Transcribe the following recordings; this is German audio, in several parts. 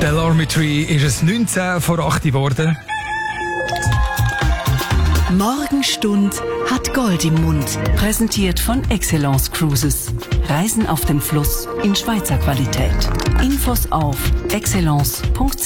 Delorme ist es 19 vor 8 geworden. Morgenstund hat Gold im Mund. Präsentiert von Excellence Cruises. Reisen auf dem Fluss in Schweizer Qualität. Infos auf excellence.ch.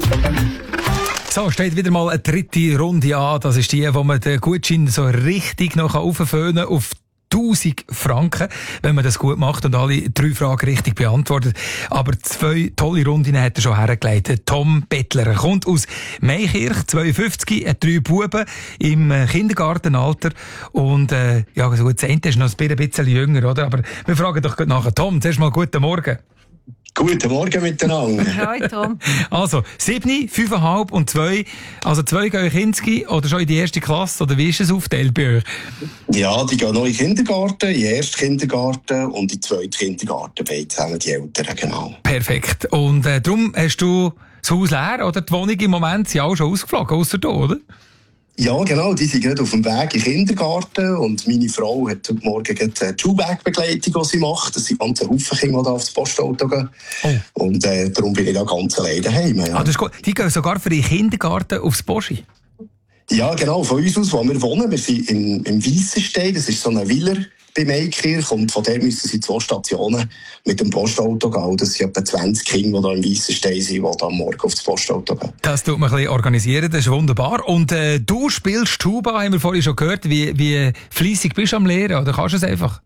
So, steht wieder mal eine dritte Runde an. Das ist die, wo man den Gutschein so richtig noch aufhören kann auf 1000 Franken, wenn man das gut macht und alle 3 Fragen richtig beantwortet. Aber 2 tolle Runden hat er schon hergelegt. Tom Bettler. Er kommt aus Meikirch, 52, hat 3 Buben im Kindergartenalter. Und, ja, so gut, das Ende ist noch ein bisschen jünger, oder? Aber wir fragen doch gleich nachher. Tom, zuerst mal guten Morgen. Guten Morgen miteinander. Hi Tom. Also, 7, 5,5 und 2. Also 2 gehen in Kinski oder schon in die erste Klasse? Oder wie ist es aufgeteilt bei euch? Ja, die gehen noch in den Kindergarten, in den ersten Kindergarten und in den zweiten Kindergarten. Beide zusammen die Eltern, genau. Perfekt. Und darum hast du das Haus leer oder die Wohnung im Moment sind auch schon ausgeflogen, ausser du, oder? Ja, genau. Die sind gerade auf dem Weg in den Kindergarten und meine Frau hat heute Morgen die Schulwegbegleitung, die sie macht. Das sind ganze Haufen Kinder, die auf das Postauto gehen. Oh. Und darum bin ich da ganz alleine daheim. Ja. Das ist gut. Die gehen sogar für den Kindergarten aufs Poschi? Ja, genau. Von uns aus, wo wir wohnen. Wir sind im Weissenstein. Das ist so ein Willer bei Meikirch. Und von der müssen sie 2 Stationen mit dem Postauto gehen. Das sind etwa 20 Kinder, die hier im Weissenstein sind, die dann morgen auf das Postauto gehen. Das tut man ein bisschen organisieren. Das ist wunderbar. Und du spielst Tuba, haben wir vorhin schon gehört. Wie fleissig bist du am Lehren? Oder kannst du es einfach?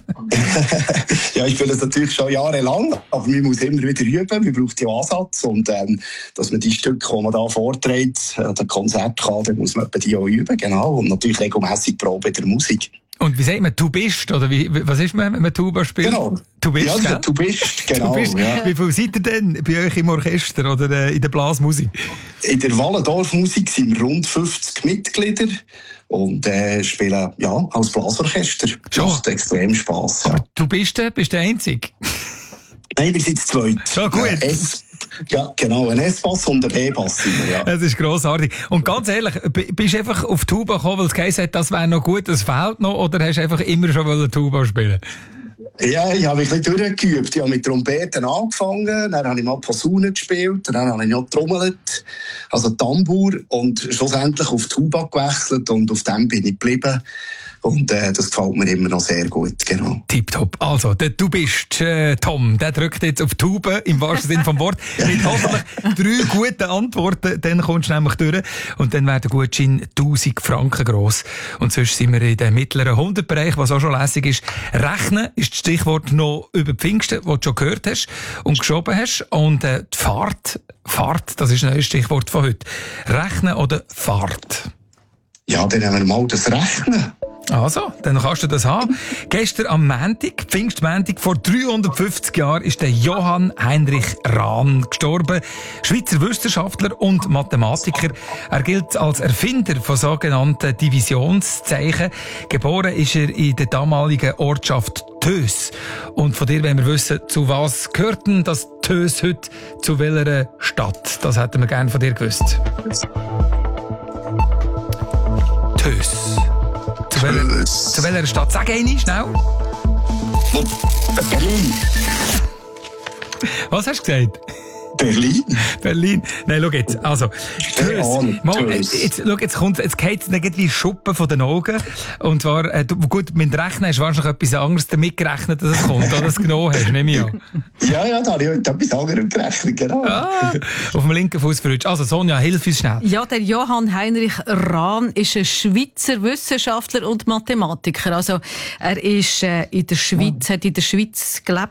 Ja, ich spiele das natürlich schon jahrelang, aber man muss immer wieder üben, man braucht den Ansatz und dass man die Stücke, die man da vorträgt, an Konzert kann, dann muss man die auch üben, genau, und natürlich regelmässig Probe der Musik. Und wie sagt man, du bist, oder was ist man, wenn man Tuba spielt? Genau. Du bist, ja, du bist, genau. Du bist, ja. Wie viel seid ihr denn bei euch im Orchester oder in der Blasmusik? In der Wallendorf-Musik sind wir rund 50 Mitglieder und spielen ja, als Blasorchester. Das macht extrem Spass. Ja. Aber du bist der Einzige? Nein, wir sind zu zweit. Schon gut. Ja, genau, ein S-Bass und ein B-Bass sind wir, ja. Das ist grossartig. Und ganz ehrlich, bist du einfach auf Tuba gekommen, weil es geheißen hat, das wäre noch gut, das fehlt noch, oder hast du einfach immer schon Tuba spielen? Ja, ich habe mich ein bisschen durchgeübt. Ich habe mit Trompeten angefangen, dann habe ich mal Posaune gespielt, dann habe ich noch getrommelt, also Tambour, und schlussendlich auf Tuba gewechselt und auf dem bin ich geblieben. Und das gefällt mir immer noch sehr gut, genau. Tipptopp. Also, du bist Tom, der drückt jetzt auf die Tube, im wahrsten Sinne vom Wort. Mit hoffentlich 3 guten Antworten, dann kommst du nämlich durch. Und dann wäre der Gutschein 1000 Franken gross. Und sonst sind wir in dem mittleren 100-Bereich, was auch schon lässig ist. Rechnen ist das Stichwort noch über die Pfingsten, das du schon gehört hast und geschoben hast. Und die Fahrt, das ist ein neues Stichwort von heute. Rechnen oder Fahrt? Ja, dann nehmen wir mal das Rechnen. Also, dann kannst du das haben. Gestern am Montag, Pfingstmontag, vor 350 Jahren, ist der Johann Heinrich Rahn gestorben. Schweizer Wissenschaftler und Mathematiker. Er gilt als Erfinder von sogenannten Divisionszeichen. Geboren ist er in der damaligen Ortschaft Tös. Und von dir wollen wir wissen, zu was gehört denn das Tös heute, zu welcher Stadt? Das hätten wir gerne von dir gewusst. Tös. Zu welcher Stadt? Sag eine, schnell. Berlin. Was hast du gesagt? Berlin. Nein, schau jetzt. Also, jetzt geht es nicht wie Schuppen von den Augen. Und zwar, gut, mit Rechnen hast du wahrscheinlich etwas anderes damit gerechnet, dass es kommt, oder das genommen hast, nehme ich an. Ja, da habe ich heute etwas anderes gerechnet, genau. Auf dem linken Fuß verrutscht. Also, Sonja, hilf uns schnell. Ja, der Johann Heinrich Rahn ist ein Schweizer Wissenschaftler und Mathematiker. Also, er ist hat in der Schweiz gelebt